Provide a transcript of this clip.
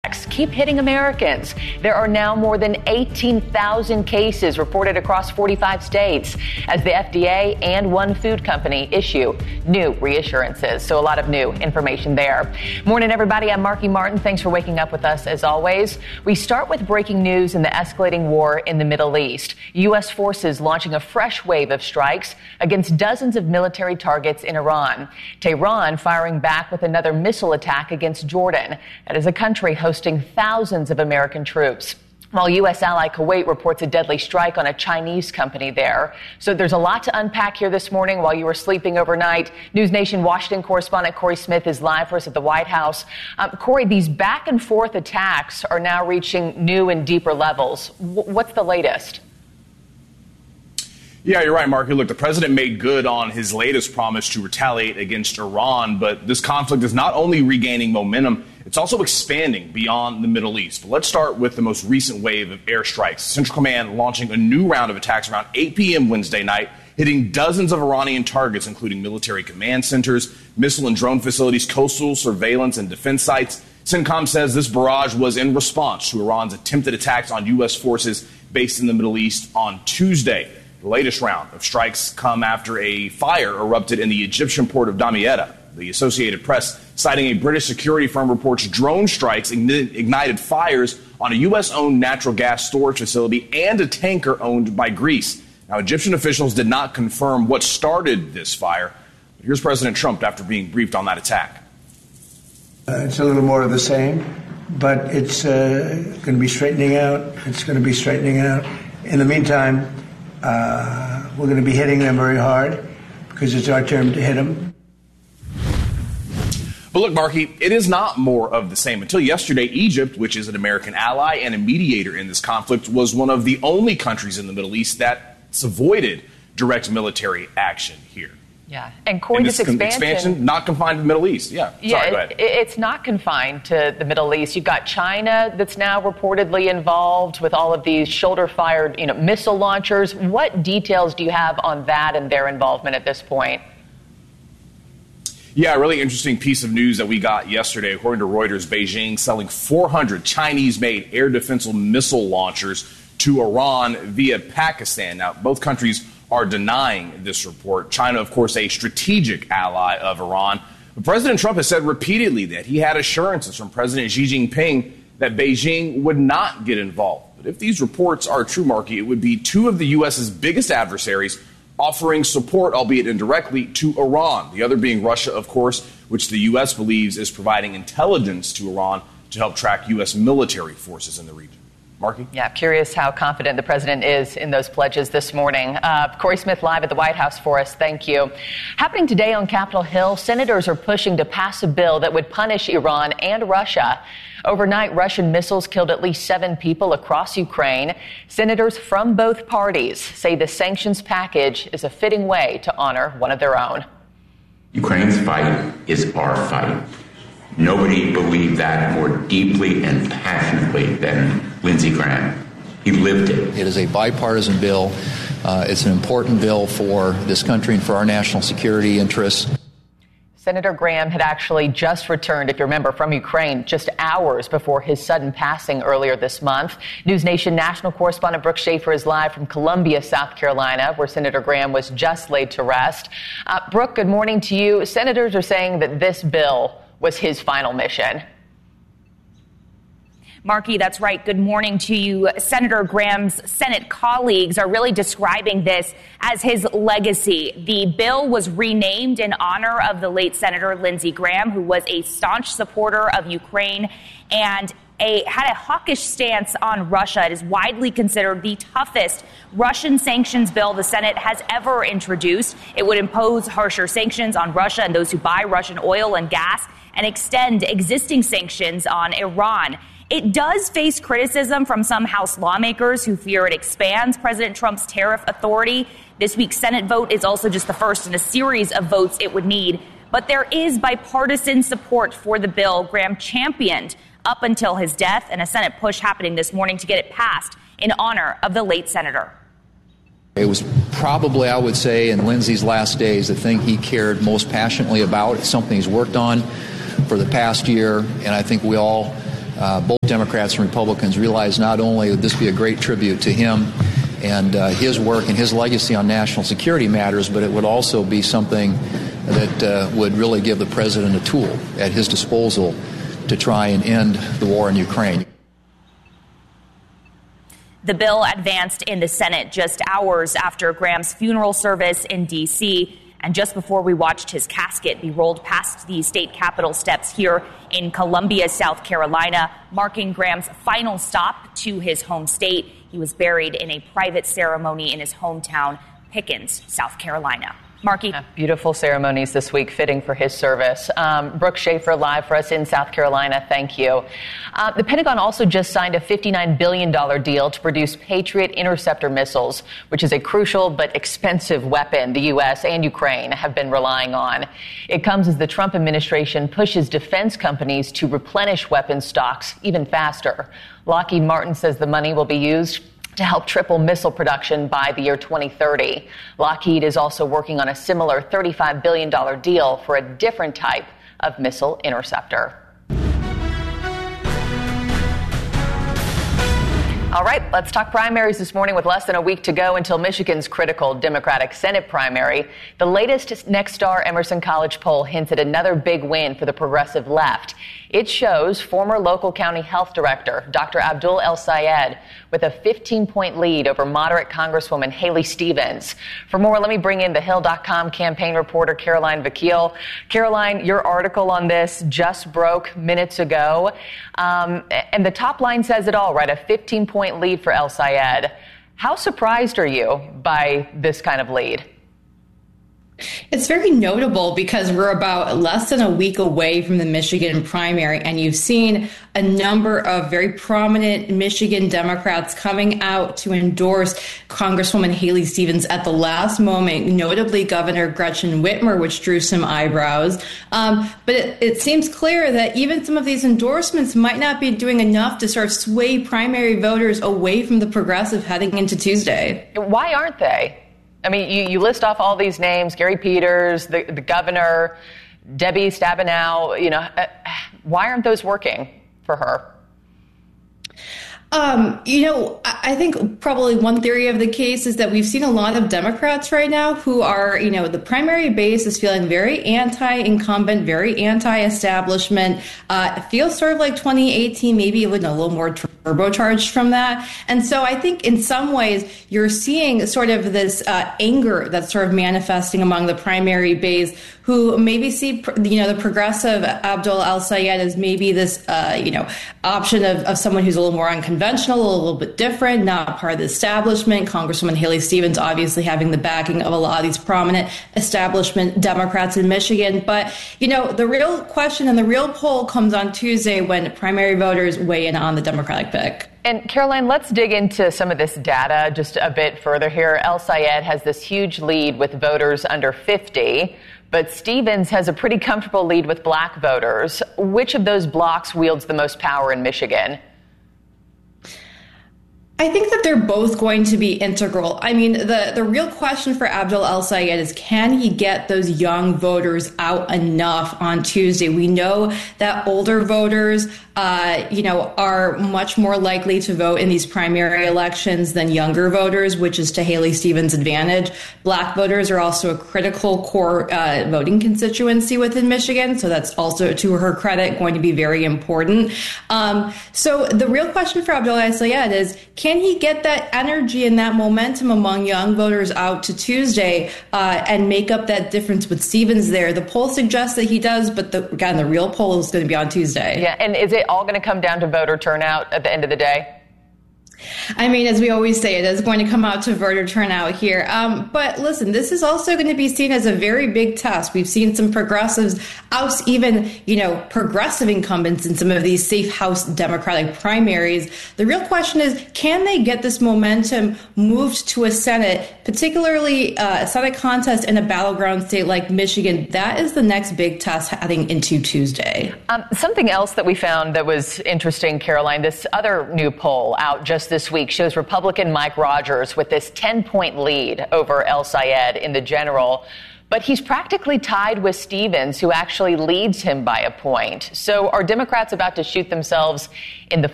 keep hitting Americans. There are now more than 18,000 cases reported across 45 states as the FDA and one food company issue new reassurances. So a lot of new information there. Morning, everybody. I'm Marky Martin. Thanks for waking up with us as always. We start with breaking news in the escalating war in the Middle East. U.S. forces launching a fresh wave of strikes against dozens of military targets in Iran. Tehran firing back with another missile attack against Jordan. That is a country hosting thousands of American troops. While U.S. ally Kuwait reports a deadly strike on a Chinese company there. So there's a lot to unpack here this morning while you were sleeping overnight. News Nation Washington correspondent Corey Smith is live for us at the White House. Corey, these back and forth attacks are now reaching new and deeper levels. What's the latest? Yeah, you're right, Marky. Look, the president made good on his latest promise to retaliate against Iran, but this conflict is not only regaining momentum, it's also expanding beyond the Middle East. But let's start with the most recent wave of airstrikes. Central Command launching a new round of attacks around 8 p.m. Wednesday night, hitting dozens of Iranian targets, including military command centers, missile and drone facilities, coastal surveillance and defense sites. CENTCOM says this barrage was in response to Iran's attempted attacks on U.S. forces based in the Middle East on Tuesday. The latest round of strikes come after a fire erupted in the Egyptian port of Damietta. The Associated Press, citing a British security firm, reports drone strikes ignited fires on a U.S.-owned natural gas storage facility and a tanker owned by Greece. Now, Egyptian officials did not confirm what started this fire. But here's President Trump after being briefed on that attack. It's a little more of the same, but it's going to be straightening out. It's going to be straightening out. In the meantime, we're going to be hitting them very hard because it's our turn to hit them. But look, Marky, it is not more of the same. Until yesterday, Egypt, which is an American ally and a mediator in this conflict, was one of the only countries in the Middle East that's avoided direct military action here. Yeah, and Corey, this expansion not confined to the Middle East. Sorry, go ahead. It's not confined to the Middle East. You've got China that's now reportedly involved with all of these shoulder-fired, missile launchers. What details do you have on that and their involvement at this point? Yeah, a really interesting piece of news that we got yesterday. According to Reuters, Beijing selling 400 Chinese-made air defensive missile launchers to Iran via Pakistan. Now, both countries are denying this report. China, of course, a strategic ally of Iran. But President Trump has said repeatedly that he had assurances from President Xi Jinping that Beijing would not get involved. But if these reports are true, Marky, it would be two of the U.S.'s biggest adversaries offering support, albeit indirectly, to Iran. The other being Russia, of course, which the U.S. believes is providing intelligence to Iran to help track U.S. military forces in the region. Marky? Yeah, curious how confident the president is in those pledges this morning. Corey Smith live at the White House for us. Thank you. Happening today on Capitol Hill, senators are pushing to pass a bill that would punish Iran and Russia. Overnight, Russian missiles killed at least 7 people across Ukraine. Senators from both parties say the sanctions package is a fitting way to honor one of their own. Ukraine's fight is our fight. Nobody believed that more deeply and passionately than Lindsey Graham. He lived it. It is a bipartisan bill. It's an important bill for this country and for our national security interests. Senator Graham had actually just returned, if you remember, from Ukraine just hours before his sudden passing earlier this month. News Nation national correspondent Brooke Schaefer is live from Columbia, South Carolina, where Senator Graham was just laid to rest. Brooke, good morning to you. Senators are saying that this bill was his final mission. Marky, that's right. Good morning to you. Senator Graham's Senate colleagues are really describing this as his legacy. The bill was renamed in honor of the late Senator Lindsey Graham, who was a staunch supporter of Ukraine and had a hawkish stance on Russia. It is widely considered the toughest Russian sanctions bill the Senate has ever introduced. It would impose harsher sanctions on Russia and those who buy Russian oil and gas and extend existing sanctions on Iran. It does face criticism from some House lawmakers who fear it expands President Trump's tariff authority. This week's Senate vote is also just the first in a series of votes it would need. But there is bipartisan support for the bill Graham championed up until his death, and a Senate push happening this morning to get it passed in honor of the late senator. It was probably, I would say, in Lindsey's last days, the thing he cared most passionately about. It's something he's worked on for the past year, and I think we all both Democrats and Republicans realize not only would this be a great tribute to him and his work and his legacy on national security matters, but it would also be something that would really give the president a tool at his disposal to try and end the war in Ukraine. The bill advanced in the Senate just hours after Graham's funeral service in D.C. and just before we watched his casket be rolled past the state capitol steps here in Columbia, South Carolina, marking Graham's final stop to his home state. He was buried in a private ceremony in his hometown, Pickens, South Carolina. Marky. Beautiful ceremonies this week, fitting for his service. Brooke Schaefer live for us in South Carolina. Thank you. The Pentagon also just signed a $59 billion deal to produce Patriot interceptor missiles, which is a crucial but expensive weapon the U.S. and Ukraine have been relying on. It comes as the Trump administration pushes defense companies to replenish weapons stocks even faster. Lockheed Martin says the money will be used to help triple missile production by the year 2030. Lockheed is also working on a similar $35 billion deal for a different type of missile interceptor. All right, let's talk primaries this morning with less than a week to go until Michigan's critical Democratic Senate primary. The latest Nexstar Emerson College poll hints at another big win for the progressive left. It shows former local county health director Dr. Abdul El-Sayed with a 15-point lead over moderate Congresswoman Haley Stevens. For more, let me bring in the Hill.com campaign reporter Caroline Vakil. Caroline, your article on this just broke minutes ago. And the top line says it all, right? A 15-point lead for El-Sayed. How surprised are you by this kind of lead? It's very notable because we're about less than a week away from the Michigan primary, and you've seen a number of very prominent Michigan Democrats coming out to endorse Congresswoman Haley Stevens at the last moment, notably Governor Gretchen Whitmer, which drew some eyebrows. But it seems clear that even some of these endorsements might not be doing enough to sort of sway primary voters away from the progressive heading into Tuesday. Why aren't they? I mean, you list off all these names, Gary Peters, the governor, Debbie Stabenow, why aren't those working for her? I think probably one theory of the case is that we've seen a lot of Democrats right now who are, the primary base is feeling very anti-incumbent, very anti-establishment. It feels sort of like 2018, maybe even a little more turbocharged from that. And so I think in some ways you're seeing sort of this anger that's sort of manifesting among the primary base who maybe see, the progressive Abdul El-Sayed as maybe this, option of someone who's a little more unconventional, a little bit different, not part of the establishment. Congresswoman Haley Stevens obviously having the backing of a lot of these prominent establishment Democrats in Michigan. But, the real question and the real poll comes on Tuesday when primary voters weigh in on the Democratic pick. And Caroline, let's dig into some of this data just a bit further here. El-Sayed has this huge lead with voters under 50. But Stevens has a pretty comfortable lead with black voters. Which of those blocks wields the most power in Michigan? I think that they're both going to be integral. I mean, the real question for Abdul El-Sayed is, can he get those young voters out enough on Tuesday? We know that older voters, are much more likely to vote in these primary elections than younger voters, which is to Haley Stevens' advantage. Black voters are also a critical core voting constituency within Michigan, so that's also, to her credit, going to be very important. So the real question for Abdul El-Sayed is, can he get that energy and that momentum among young voters out to Tuesday and make up that difference with Stevens there? The poll suggests that he does, but again, the real poll is going to be on Tuesday. Yeah, and is it all going to come down to voter turnout at the end of the day? I mean, as we always say, it is going to come out to voter turnout here. But listen, this is also going to be seen as a very big test. We've seen some progressives oust even, progressive incumbents in some of these safe house Democratic primaries. The real question is, can they get this momentum moved to a Senate, particularly a Senate contest in a battleground state like Michigan? That is the next big test heading into Tuesday. Something else that we found that was interesting, Caroline, this other new poll out just this week shows Republican Mike Rogers with this 10-point lead over El-Sayed in the general. But he's practically tied with Stevens, who actually leads him by a point. So are Democrats about to shoot themselves in the